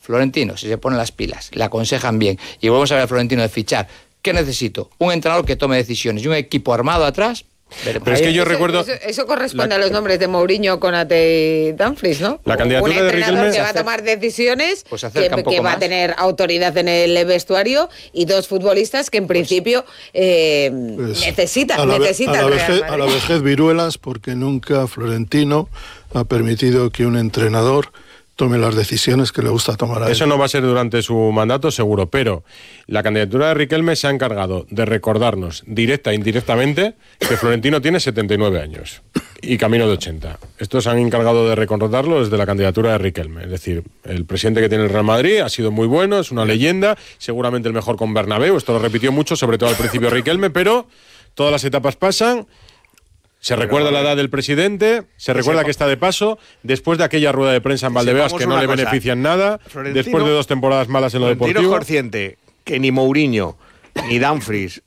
Florentino, si se ponen las pilas, le aconsejan bien, y volvemos a ver a Florentino de fichar, ¿qué necesito? Un entrenador que tome decisiones y un equipo armado atrás. Pero es que yo recuerdo... Eso corresponde a los nombres de Mourinho, Konaté y Dumfries, ¿no? La candidatura de Riquelme... que va a tomar decisiones, pues que va a tener autoridad en el vestuario, y 2 futbolistas que en principio necesitan a la vejez viruelas, porque nunca Florentino ha permitido que un entrenador tome las decisiones que le gusta tomar a él. Eso no va a ser durante su mandato, seguro, pero la candidatura de Riquelme se ha encargado de recordarnos, directa e indirectamente, que Florentino tiene 79 años y camino de 80. Estos se han encargado de recordarlo desde la candidatura de Riquelme. Es decir, el presidente que tiene el Real Madrid ha sido muy bueno, es una leyenda, seguramente el mejor con Bernabéu, esto lo repitió mucho, sobre todo al principio Riquelme, pero todas las etapas pasan. Se recuerda la edad del presidente, se recuerda que está de paso, después de aquella rueda de prensa en Valdebebas que no le benefician nada, después de 2 temporadas malas en lo deportivo. Florentino es consciente que ni Mourinho, ni Dumfries,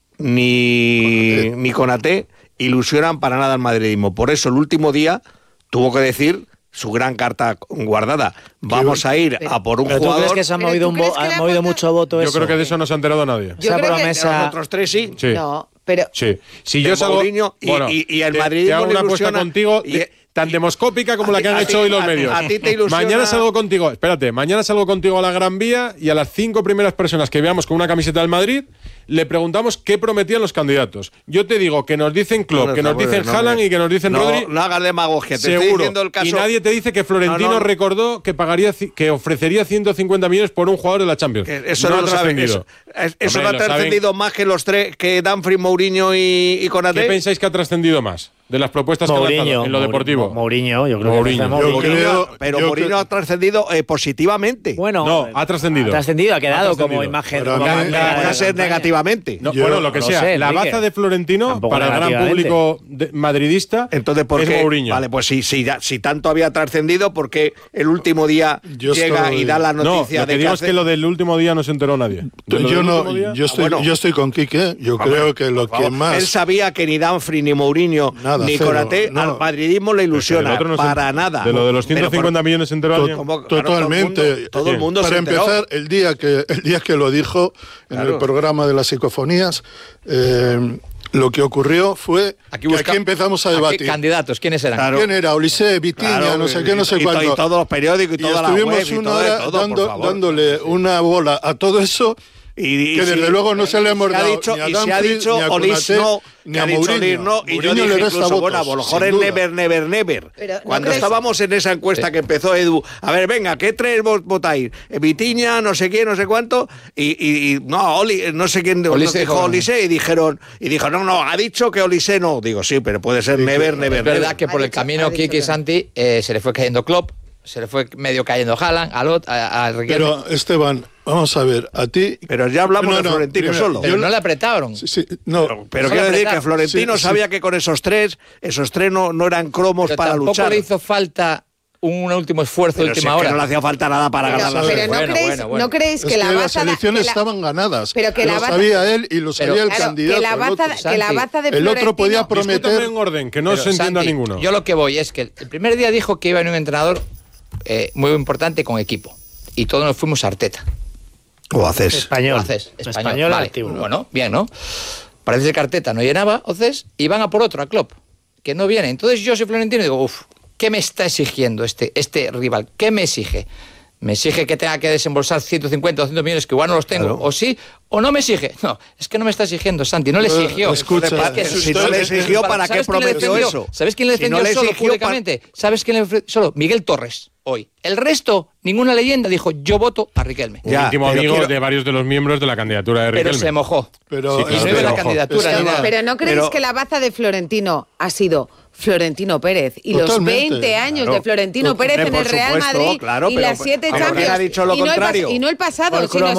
ni Konaté ilusionan para nada al madridismo. Por eso el último día tuvo que decir su gran carta guardada. Vamos a ir a por un jugador... ¿Tú crees que se ha movido, mucho voto eso? Yo creo que de eso no se ha enterado nadie. Yo creo que los otros 3 sí. No, pero... Sí. Si yo salgo... Mourinho y el madridismo te hago una apuesta ilusiona, contigo... tan demoscópica como la que han hecho hoy los medios. A ti te ilusiona... Mañana salgo contigo a la Gran Vía y a las 5 primeras personas que veamos con una camiseta del Madrid le preguntamos qué prometían los candidatos. Yo te digo que nos dicen Klopp, que nos dicen Haaland y que nos dicen Rodri. No hagas demagogia, te seguro. estoy diciendo el caso. Y nadie te dice que Florentino recordó que ofrecería 150 millones por un jugador de la Champions. Eso no lo saben. Eso no ha trascendido más que los 3, que Dumfries, Mourinho y Konaté. ¿Qué pensáis que ha trascendido más de las propuestas que ha lanzado en lo deportivo? Mourinho, yo creo que pero Mourinho ha trascendido positivamente. Bueno, no, ha trascendido. Ha quedado como imagen. Va a ser negativamente. Bueno, lo que sea. Sé, la baza de Florentino para el gran público madridista. Entonces, ¿por es qué? Mourinho. Vale, pues si tanto había trascendido, porque el último día llega y da la noticia lo que digo es que lo del último día no se enteró nadie. Yo estoy con Quique. Yo creo que lo que más... Él sabía que ni Dumfries, ni Mourinho, ni Konaté al madridismo le ilusiona. Para nada. De lo de los 150 millones se enteró alguien. Totalmente. Todo el mundo para se enteró. empezar, el día que lo dijo en el programa de las psicofonías, lo que ocurrió fue que aquí empezamos a debatir. ¿Candidatos? ¿Quiénes eran? Claro. ¿Quién era? Olise, Vitiña, no sé qué, no sé cuánto. Y todos los periódicos y toda la web. Estuvimos una hora dándole una bola a todo eso. Que desde luego no se le hemos dado ni a Dumfries, ni a Konaté, ni a Mourinho. Y yo dije incluso, bueno, a lo mejor es never. Cuando estábamos en esa encuesta que empezó Edu, a ver, venga, ¿qué 3 votáis? Vitiña, no sé qué, no sé cuánto, y no, no sé quién dijo Olise, y dijeron, no, ha dicho que Olise no. Digo, sí, pero puede ser never. Es verdad que por el camino Kiki y Santi se le fue cayendo Klopp, se le fue medio cayendo Haaland, a Riquelme. Pero, Esteban, vamos a ver, a ti... Pero ya hablamos de Florentino solo. Pero no le apretaron. Pero quiero decir que Florentino sabía que con esos tres no eran cromos pero para luchar. Tampoco le hizo falta un último esfuerzo de última hora. Que no le hacía falta nada para ganar la Serie. ¿No creéis que la baza... las elecciones estaban ganadas. Pero que lo sabía él y lo sabía el candidato. Que la baza de Florentino... El otro podía prometer... Discúltame en orden, que no se entienda ninguno. Yo lo que voy es que el primer día dijo que iba en un entrenador muy importante con equipo. Y todos nos fuimos a Arteta. O Acés. Español. Vale. Bueno, bien, ¿no? Parece que Arteta no llenaba, Océs, y van a por otro, a Klopp, que no viene. Entonces yo soy florentino y digo, ¿qué me está exigiendo este rival? ¿Qué me exige? ¿Me exige que tenga que desembolsar 150 o 200 millones que igual no los tengo? Claro. ¿O sí? ¿O no me exige? No, es que no me está exigiendo, Santi, no le exigió. Escucha, si no le exigió, ¿para qué prometió eso? ¿Sabes quién le defendió solo públicamente? ¿Sabes quién le defendió solo? Miguel Torres, hoy. El resto, ninguna leyenda dijo, yo voto a Riquelme. Íntimo amigo de varios de los miembros de la candidatura de Riquelme. Pero se mojó. Pero ¿no creéis que la baza de Florentino ha sido Florentino Pérez y totalmente, los 20 años de Florentino Pérez en el Real Madrid y las 7 Champions? Ha dicho lo contrario. Y no el pasado, sino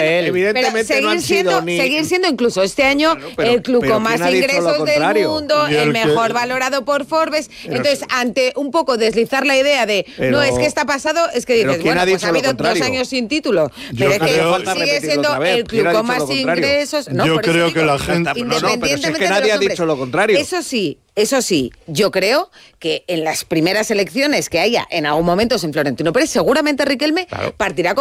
seguir siendo incluso este año el club con más ingresos del mundo, el mejor valorado por Forbes. Entonces, ante un poco deslizar la idea de no, es que está pasado, es que dices, bueno, pues ha habido 2 años sin título, pero es que sigue siendo el club con más ingresos. Yo creo que la gente... Independientemente que nadie ha dicho lo contrario. Eso sí, yo creo que en las primeras elecciones que haya en algún momento en Florentino Pérez, seguramente Riquelme partirá con